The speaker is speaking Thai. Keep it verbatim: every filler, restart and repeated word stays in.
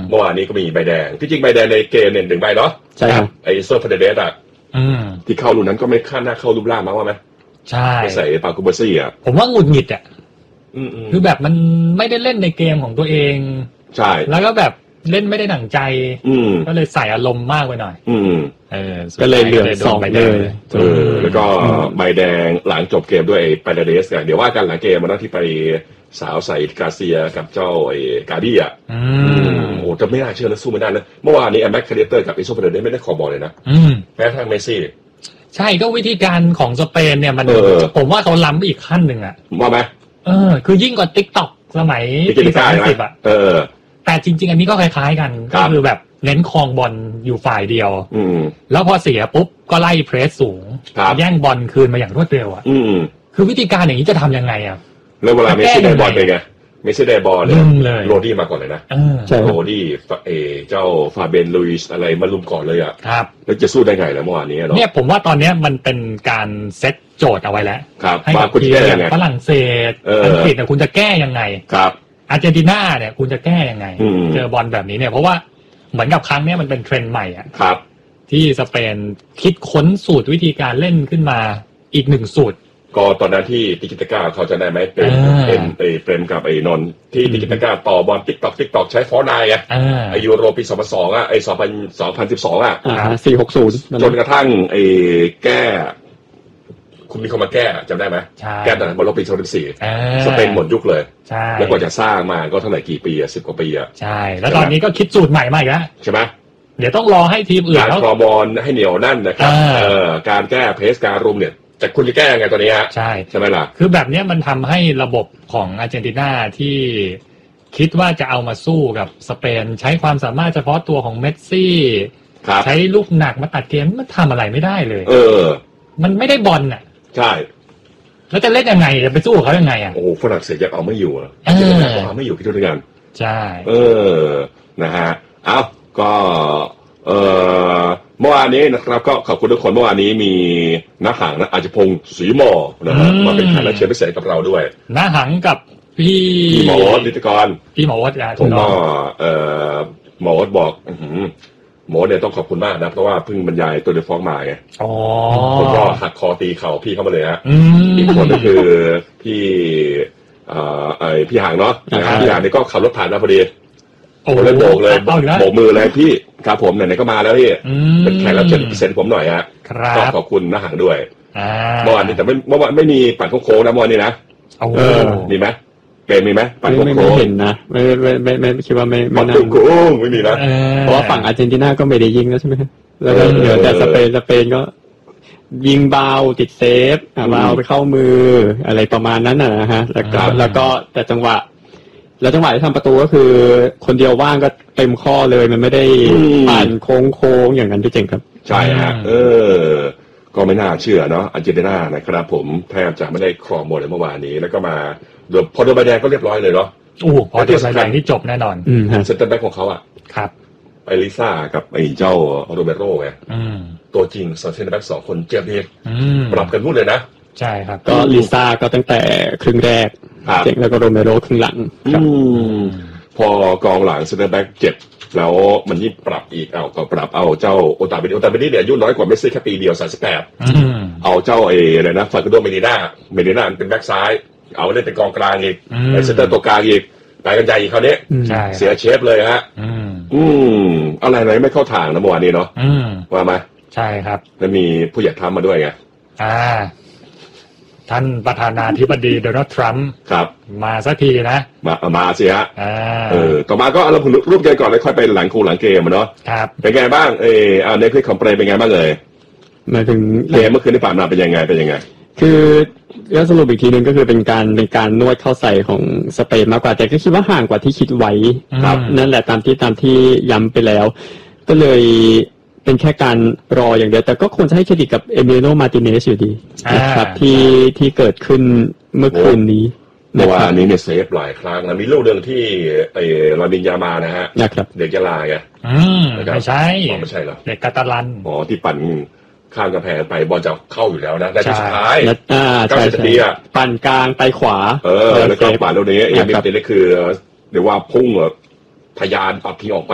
เมื่อวานนี้ก็มีใบแดงที่จริงใบแดงในเกมเนี่ยหนึ่งใบเนาะใช่ครับไอ้โซฟาเดเดสอ่ะที่เข้ารูนั้นก็ไม่คาดหน้าเข้ารูปร่างมั้งว่าไหมใช่ใส่ปากูเบอร์ซี่อ่ะผมว่าหงุดหงิดอ่ะคือแบบมันไม่ได้เล่นในเกมของตัวเองใช่แล้วก็แบบเล่นไม่ได้หนังใจก็เลยใส่อารมณ์มากไปหน่อยเออก็เลยเหลือสองใบแดงเออแล้วก็ใบแดงหลังจบเกมด้วยปาเดเดสกันเดี๋ยวว่ากันหลังเกมมันที่ไปสาวใส่กาเซียกับเจ้าไอ้กาดี้อ่ะโอ้จะไม่น่าเชื่อนะสู้ไม่ได้นะเมื่อวานนี้แอมแบ็กคาเดเตอร์กับอิโซเปเดเดสไม่ได้ขอบอลเลยนะแม้ทางเมสซี่ใช่ก็วิธีการของสเปนเนี่ยมันผมว่าเขาล้ำอีกขั้นหนึ่งอ่ะว่าไหมเออคือยิ่งกว่า TikTok สมัยปีสองพันสิบอ่ะเออแต่จริงๆอันนี้ก็คล้ายๆกันก็คือแบบเน้นครองบอลอยู่ฝ่ายเดียวแล้วพอเสียปุ๊บก็ไล่เพรสสูงแย่งบอลคืนมาอย่างรวดเร็วอ่ะคือวิธีการอย่างนี้จะทำยังไงอ่ะแล้วเวลาเมสซี่ได้บอลเป็นไงเมสซี่ได้บอลเนี่ยโรดี้มาก่อนเลยนะโรดี้เอเจ้าฟาเบนลุยส์อะไรมาลุมก่อนเลยอ่ะแล้วจะสู้ได้ไงล่ะเมื่อวานนี้เนาะเนี่ยผมว่าตอนนี้มันเป็นการเซตโจทย์เอาไว้แล้วให้กับทีมฝรั่งเศสอังกฤษเนี่ยคุณจะแก้ยังไงครับอาร์เจนตินาเนี่ยคุณจะแก้ยังไงเจอบอลแบบนี้เนี่ยเพราะว่าเหมือนกับครั้งนี้มันเป็นเทรนด์ใหม่อ่ะที่สเปนคิดค้นสูตรวิธีการเล่นขึ้นมาอีกหนึ่งสูตรก็ตอนนั้นที่ติกิตาก้าเขาจะได้ไหมเป็นเป็นไอ้เฟรมกับไอ้นนที่ติกิตาก้าต่อบอลติ๊กต็อกติ๊กต็อกใช้ฟอร์ไนน์อ่ะไอ้ยูโรปีสองพันสองอ่ะไอ้สองพันสองพันสิบสองอ่ะสี่หกศูนย์จนกระทั่งไอ้แก้คุณมีคนมาแก้จำได้ไหมแก้แต่บอลโลกปีสองพันสี่สเปนหมดยุคเลยแล้วกว่าจะสร้างมาก็เท่าไหร่กี่ปีอ่ะสิบกว่าปีอ่ะใช่แล้วตอนนี้ก็คิดสูตรใหม่มาอีกแล้วใช่ไหมเดี๋ยวต้องรอให้ทีมอื่นการครอบอลให้เหนียวนั่นนะครับเออการแก้เพสการรุมเนี่ยแต่คุณจะแก้ไงตัวนี้ฮะใช่ใช่ไหมล่ะคือแบบนี้มันทำให้ระบบของอาร์เจนตินาที่คิดว่าจะเอามาสู้กับสเปนใช้ความสามารถเฉพาะตัวของเมสซี่ใช้ลูกหนักมาตัดเกมมันทำอะไรไม่ได้เลยเออมันไม่ได้บอลน่ะใช่แล้วจะเล่นยังไงจะไปสู้เขายังไงอ่ะโอ้ฝรั่งเศสยังเอาไม่อยู่อ่ะอาร์เจนตินาเอาไม่อยู่พี่ทุกท่านใช่เออนะฮะเอ้าก็เออเมื่อวานนี้นะครับก็ขอบคุณทุกคนเมื่อวานนี้มีน้าหังนะอาจจะพงศ์ศรีหมอนะฮะมาเป็นแขกรับเชิญพิเศษกับเราด้วยน้าหังกับพี่หมอนิติกรพี่หมอวัดผมก็เอ่อหมอวัดบอกหมอเนี่ยต้องขอบคุณมากนะเพราะว่าเพิ่งบรรยายตัวเดฟองมาไงผมก็หักคอตีเข่าพี่เข้ามาเลยฮะอีกคนก็คือพี่เอ่อไอพี่หางเนาะพี่หางนี่ก็ขับรถผ่านมาพอดีโอ้เลยโบกเลยโบกมือเลยพี่ครับผมไหนๆก็มาแล้วพี่เป็นแขกรับเชิญพิเศษผมหน่อยฮะก็ขอบคุณน้าหางด้วยเมื่อวานนี้แต่ไม่เมื่อวานไม่มีปั่นโค้งนะเมื่อวานนี้นะมีไหมเป็นมีไหมปั่นโค้งไม่เห็นนะไม่ไม่ไม่ไม่คิดว่าไม่ไม่น่าโค้งไม่มีนะเพราะว่าฝั่งอาร์เจนตินาก็ไม่ได้ยิงแล้วใช่ไหมแล้วก็เดี๋ยวแต่สเปนสเปนก็ยิงเบาติดเซฟเบาไปเข้ามืออะไรประมาณนั้นนะฮะแล้วก็แล้วก็แต่จังหวะแล้วจังหวะที่ทำประตูก็คือคนเดียวว่างก็เต็มข้อเลยมันไม่ได้ปั่นโค้งๆอย่างนั้นพี่เจ๋งครับใช่ฮะเออก็ไม่น่าเชื่อเนาะอาร์เจนตินานะครับผมแทบจะไม่ได้ครองบอลเลยเมื่อวานนี้แล้วก็มาโดนพอโดนใบแดงก็เรียบร้อยเลยเนาะโอ้พอโดนใบแดงนี่จบแน่นอนเซนเตอร์แบ็คของเขาอ่ะครับไอลิซ่ากับไอเจ้าโรเบโร่ไงตัวจริงเซนเตอร์แบ็คสองคนเจ็บเด็กปรับกันพูดเลยนะใช่ครับก็ลิซ่าก็ตั้งแต่ครึ่งแรกเจ๋งแล้วก็โรเมโรครึ่งหลังพอกองหลังเซนเตอร์แบ็กเจ็บแล้วมันยิ่งปรับอีกเอาก็ปรับเอาเจ้าโอตาเบนิโอตาเบนิเนี่ยอายุน้อยกว่าเมสซี่แค่ปีเดียวสามสิบแปดเอาเจ้าเออะไรนะฟาร์โดเมดิน่าเมดิน่าเป็นแบ็กซ้ายเอาเล่นเป็นกองกลางอีกไอเซนเตอร์ตัวกลางอีกไปกันใหญ่อีกคราวนี้เสียเชฟเลยฮะอืมอะไรไหนไม่เข้าทางนะเมื่อวานนี้เนาะว่าไหมใช่ครับแล้วมีผู้ใหญ่ทำมาด้วยไงอ่าท่านประธานาธิบดีโดนัลด์ทรัมป์ครับมาสักทีนะมามาสิฮะเออต่อมาก็เรารูปเกมก่อนแล้วค่อยไปหลังคูหลังเกมเนาะครับเป็นไงบ้างเออเอาในคลิปของเปรย์เป็นไงบ้างเลยหมายถึงเกมเมื่อคืนที่ผ่านมาเป็นยังไงเป็นยังไงคือแล้วสรุปอีกทีนึงก็คือเป็นการเป็นการนวดเข้าใส่ของสเปนมากกว่าแต่ก็คิดว่าห่างกว่าที่คิดไว้ครับนั่นแหละตามที่ตามที่ย้ำไปแล้วก็เลยเป็นแค่การรออย่างเดียวแต่ก็ควรจะให้เครดิตกับเอมิลิโนมาร์ติเนสอยู่ดีนะครับที่ที่เกิดขึ้นเมื่อคืนนี้เมื่อวานนี้เนี่ยเซฟหลายครั้งนะมีลูกเรื่องที่ไอ้ลามินยามานะฮะเด็กยะลาไงไม่ใช่ไม่ใช่หรอเด็กกาตาลันอ๋อที่ปั่นข้ามกำแพงไปบอลจะเข้าอยู่แล้วนะได้ที่สุดท้ายอ่าใช่ใช่ปั่นกลางไปขวาเออแล้วก็ปั่นตรงนี้เอ็มเอ็มเด็กคือเรียกว่าพุ่งทะยานปัดทิ้งออกไป